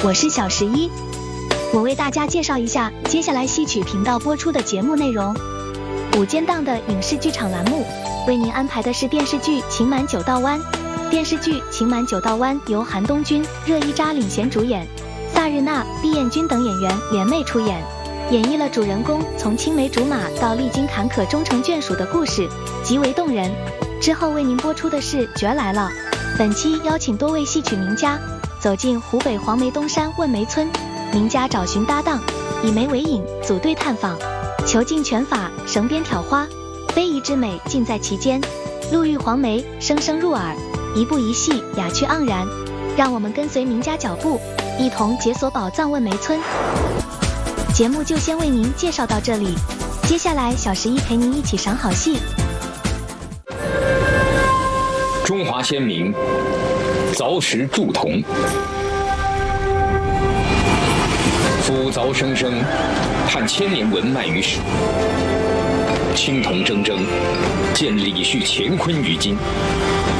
我是小11，我为大家介绍一下接下来戏曲频道播出的节目内容。午间档的影视剧场栏目，为您安排的是电视剧《情满九道湾》。电视剧《情满九道湾》由韩东君、热依扎领衔主演，萨日娜、毕彦君等演员联袂出演，演绎了主人公从青梅竹马到历经坎坷终成眷属的故事，极为动人。之后为您播出的是《角儿来了》，本期邀请多位戏曲名家走进湖北黄梅东山问梅村，名家找寻搭档，以梅为引，组队探访，遒劲拳法，绳鞭挑花，非遗之美尽在其间，陆玉黄梅声声入耳，一步一戏雅趣盎然。让我们跟随名家脚步，一同解锁宝藏问梅村。节目就先为您介绍到这里，接下来小11陪您一起赏好戏。 中华先民凿石铸铜，夫凿生生，探千年文脉于史。青铜铮铮，见李旭乾坤于今。